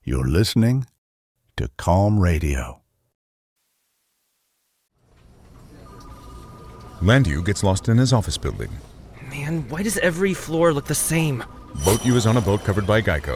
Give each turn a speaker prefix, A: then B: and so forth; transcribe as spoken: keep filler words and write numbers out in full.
A: You're listening to Calm Radio.
B: Landu gets lost in his office building.
C: Man, why does every floor look the same?
B: Boat U is on a boat covered by Geico.